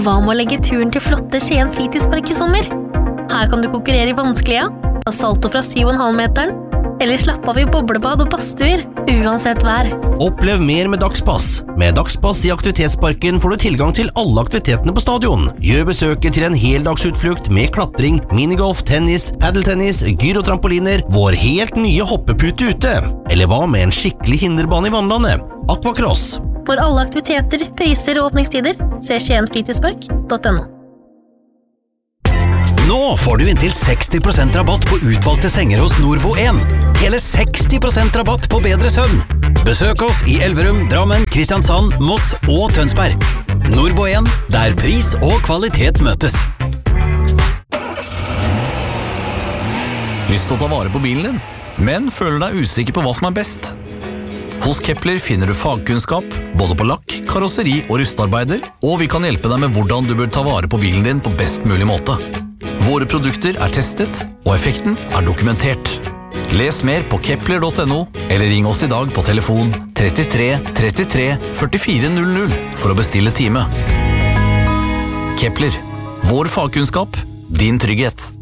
hva med å legge turen til flotte Skien fritidspark i sommer? Her kan du konkurrere i vanskelige, ta salto fra 7,5 meteren, eller slappe av i boblebad og badstuer, uansett vær. Opplev mer med Dagspass. Med Dagspass i aktivitetsparken får du tilgang til alle aktivitetene på stadion. Gjør besøket til en heldagsutflukt med klatring, minigolf, tennis, paddeltennis, gyrotrampoliner, vår helt nye hoppepute ute. Eller hva med en skikkelig hinderbane i vannlandet? Aquacross. For alle aktiviteter, priser og åpningstider, se skiensfritidspark.no. Nå får du inntil 60% rabatt på utvalgte senger hos Nordbo1. Hele 60% rabatt på bedre søvn. Besøk oss i Elverum, Drammen, Kristiansand, Moss og Tønsberg. Nordbo1, der pris og kvalitet møtes. Lyst til å ta vare på bilen din, men føler deg usikker på hva som er best? Hos Kepler finner du fagkunnskap, både på lakk, karosseri og rustarbeider, og vi kan hjelpe deg med hvordan du bør ta vare på bilen din på best mulig måte. Våre produkter er testet, og effekten er dokumentert. Les mer på kepler.no, eller ring oss i dag på telefon 33 33 44 00 for å bestille time. Kepler, vår fagkunnskap, din trygghet.